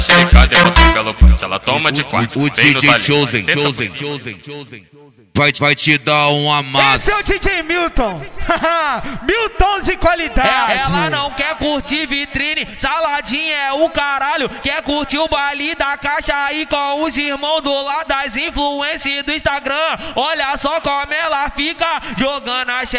xerecar, depois do galopante. Ela toma de quatro. O DJ Chosen vai te dar um amasso. Esse é o DJ Milton. Milton de qualidade. Ela não quer curtir vitrine, saladinha é o caralho. Quer curtir o baile da caixa aí com os irmãos do lado das influências do Instagram. Olha só como ela fica jogando a